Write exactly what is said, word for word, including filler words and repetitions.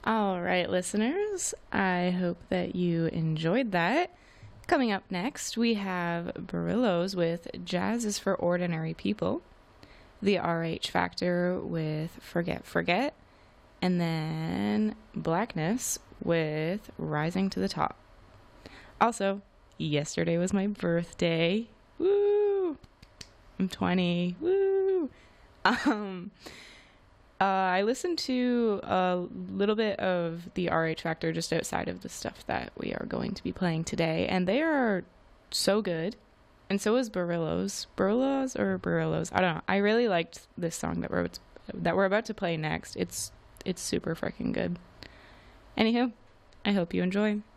All right, listeners, I hope that you enjoyed that. Coming up next, we have Barillos with Jazz is for Ordinary People, The R H Factor with Forget Forget, and then Blackness with Rising to the Top. Also, yesterday was my birthday. Woo! I'm twenty. Woo! Um... Uh, I listened to a little bit of the R H Factor just outside of the stuff that we are going to be playing today, and they are so good. And so is Barillos. Barillos or Barillos? I don't know. I really liked this song that we're that we're about to play next. It's it's super freaking good. Anywho, I hope you enjoy.